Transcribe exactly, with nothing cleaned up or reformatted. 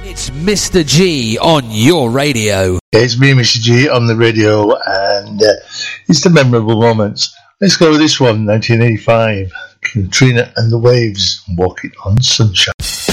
It's Mister G on your radio. It's me, Mister G, on the radio, and uh, it's the memorable moments. Let's go with this one, nineteen eighty-five, Katrina and the Waves, Walking on Sunshine.